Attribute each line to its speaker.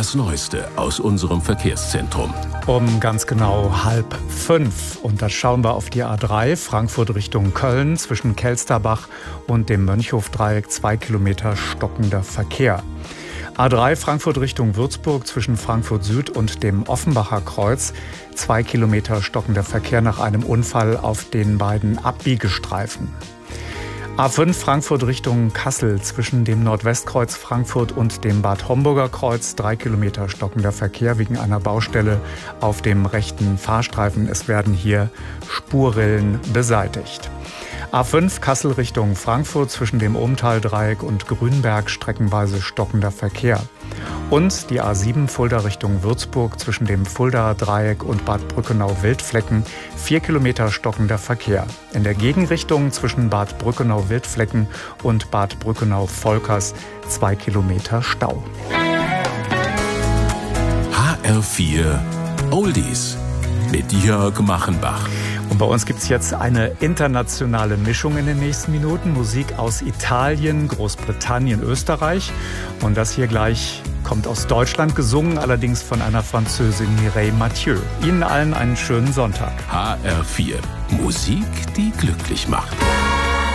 Speaker 1: das Neueste aus unserem Verkehrszentrum.
Speaker 2: Um ganz genau 4:30. Und da schauen wir auf die A3, Frankfurt Richtung Köln, zwischen Kelsterbach und dem Mönchhofdreieck 2 Kilometer stockender Verkehr. A3 Frankfurt Richtung Würzburg zwischen Frankfurt Süd und dem Offenbacher Kreuz. 2 Kilometer stockender Verkehr nach einem Unfall auf den beiden Abbiegestreifen. A5 Frankfurt Richtung Kassel zwischen dem Nordwestkreuz Frankfurt und dem Bad Homburger Kreuz. 3 Kilometer stockender Verkehr wegen einer Baustelle auf dem rechten Fahrstreifen. Es werden hier Spurrillen beseitigt. A5 Kassel Richtung Frankfurt zwischen dem Ohmtal-Dreieck und Grünberg streckenweise stockender Verkehr. Und die A7 Fulda Richtung Würzburg zwischen dem Fulda-Dreieck und Bad Brückenau-Wildflecken 4 Kilometer stockender Verkehr. In der Gegenrichtung zwischen Bad Brückenau-Wildflecken und Bad Brückenau-Volkers 2 Kilometer Stau.
Speaker 1: HR4 Oldies mit Jörg Machenbach.
Speaker 2: Und bei uns gibt es jetzt eine internationale Mischung in den nächsten Minuten. Musik aus Italien, Großbritannien, Österreich. Und das hier gleich kommt aus Deutschland, gesungen allerdings von einer Französin, Mireille Mathieu. Ihnen allen einen schönen Sonntag.
Speaker 1: HR4 Musik, die glücklich macht.